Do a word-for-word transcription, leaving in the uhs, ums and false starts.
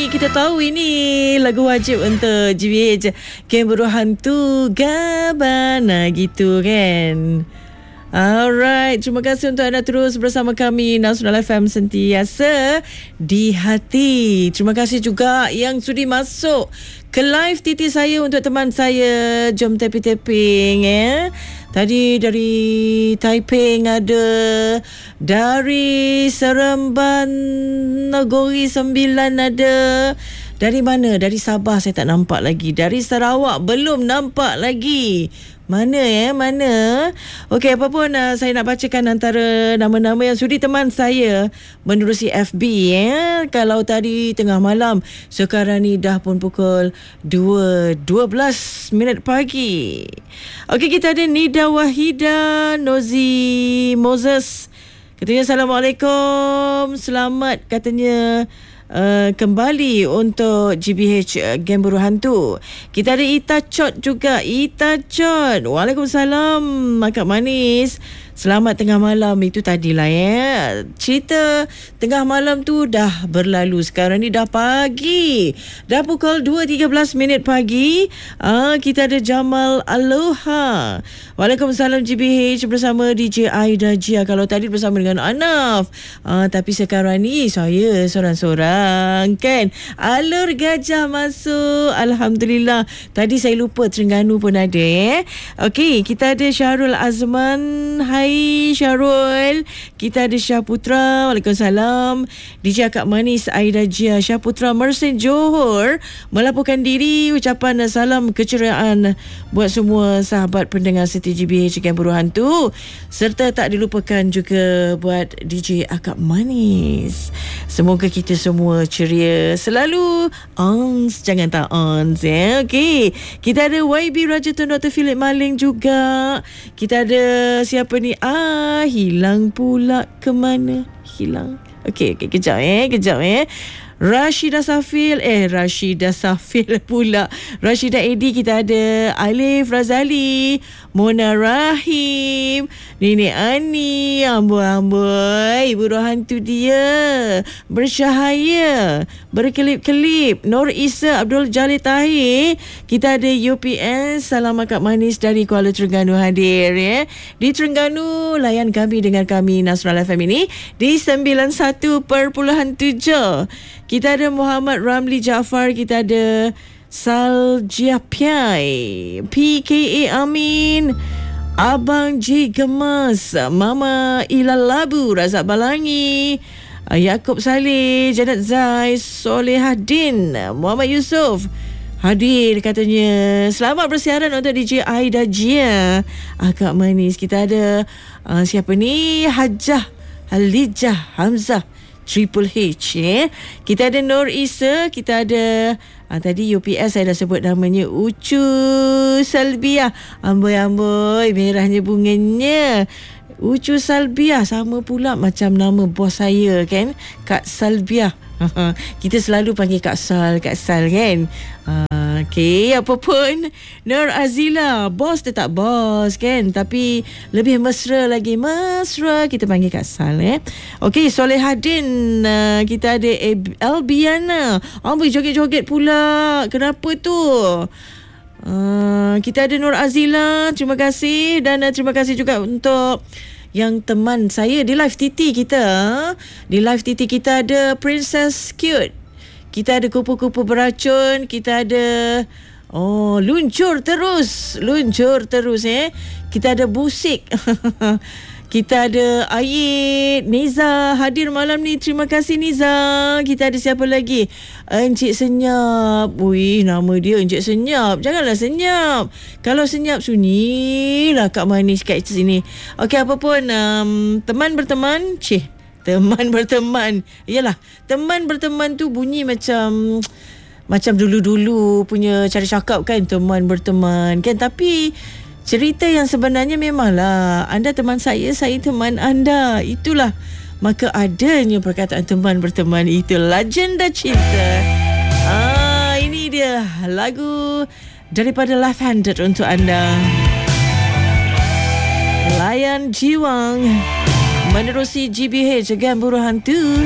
kita tahu ini lagu wajib untuk G B H, Kemburu Hantu Gabana gitu kan. Alright, terima kasih untuk anda terus bersama kami Nasional F M sentiasa di hati. Terima kasih juga yang sudi masuk ke live T T saya untuk teman saya. Jom tapping-tapping ya. Tadi dari Taiping ada, dari Seremban Negeri Sembilan ada. Dari mana? Dari Sabah saya tak nampak lagi. Dari Sarawak belum nampak lagi. Mana ya? Mana? Okey, apa pun uh, saya nak bacakan antara nama-nama yang sudi teman saya menerusi F B ya. Kalau tadi tengah malam, sekarang ni dah pun pukul dua dua belas minit pagi. Okey, kita ada Nida Wahida Nozi Moses. Katanya Assalamualaikum. Selamat katanya Uh, kembali untuk G B H uh, Gemburu Hantu. Kita ada Ita Chot juga. Ita Chot, Waalaikumsalam Akak Manis. Selamat tengah malam. Itu tadilah ya. Cerita tengah malam tu dah berlalu. Sekarang ni dah pagi. Dah pukul dua tiga belas minit pagi. Ah, kita ada Jamal Aloha. Waalaikumsalam G B H bersama D J Aida Jia. Kalau tadi bersama dengan Anaf. Ah, tapi sekarang ni saya sorang-sorang kan. Alur Gajah masuk. Alhamdulillah. Tadi saya lupa Terengganu pun ada eh. Okey, kita ada Syahrul Azman. Hai Syarul. Kita ada Syah Putra. Waalaikumsalam. D J Akak Manis Aida Jia. Syah Putra Mersin Johor melaporkan diri. Ucapan salam keceriaan buat semua sahabat pendengar seti G B H Gemburu Hantu. Serta tak dilupakan juga buat D J Akak Manis. Semoga kita semua ceria selalu. Ons, jangan tak ons ya. Okey, kita ada Y B Raja Tun Doktor Philip Maling juga. Kita ada siapa ni? Ah, hilang pula ke mana? Hilang. Okey, okey, kejap eh, kejap eh. Rashidah Safil Eh Rashidah Safil pula Rashidah Edi. Kita ada Alif Razali, Mona Rahim, Nenek Ani, amboi-amboi, Ibu Roh Hantu dia bercahaya, berkelip-kelip, Nur Isa Abdul Jalil Tahir. Kita ada U P S. Salam Akak Manis dari Kuala Terengganu hadir ya. Di Terengganu layan kami, dengar kami Nasional F M ini di sembilan puluh satu perpuluhan tujuh. Kita ada Muhammad Ramli Jaafar. Kita ada Saljia Piai, P K A Amin, Abang J Gemas, Mama Ilal Labu, Razak Balangi, Yaakob Saleh, Janet Zai, Solehadin, Muhammad Yusof hadir katanya. Selamat bersiaran untuk D J Aida Jia, Akak Manis. Kita ada uh, siapa ni? Hajah Halijah Hamzah Triple H eh. Kita ada Nur Isa. Kita ada ah, tadi U P S saya dah sebut namanya, Ucu Salbiah. Amboi-amboi, merahnya bunganya. Ucu Salbiah sama pula macam nama bos saya kan, Kak Salbiah. Kita selalu panggil Kak Sal, Kak Sal kan. uh, Okey, apa pun, Nur Azila, bos tetap bos kan, tapi lebih mesra lagi, mesra kita panggil Kak Sal eh. Okey, Solehadin. uh, Kita ada Albiana. Amboi, joget-joget pula. Kenapa tu? Uh, kita ada Nur Azila. Terima kasih. Dan uh, terima kasih juga untuk yang teman saya di live T T kita. Di live T T kita ada Princess Cute. Kita ada Kupu-Kupu Beracun. Kita ada Oh, luncur terus. Luncur terus eh. Kita ada Busik. Kita ada Ayit, Niza hadir malam ni. Terima kasih Niza. Kita ada siapa lagi? Encik Senyap. Ui, nama dia Encik Senyap. Janganlah senyap. Kalau senyap, sunyilah Kak Manis kat sini. Okey, apa pun, um, teman berteman. Cih, teman berteman. Yalah, teman berteman tu bunyi macam macam dulu-dulu punya cara cakap kan, teman berteman kan. Tapi cerita yang sebenarnya memanglah anda teman saya, saya teman anda. Itulah maka adanya perkataan teman berteman. Itu legenda cinta. Ah, ini dia lagu daripada Left Handed untuk anda. Layan Jiwang menerusi G B H Gemburu Hantu.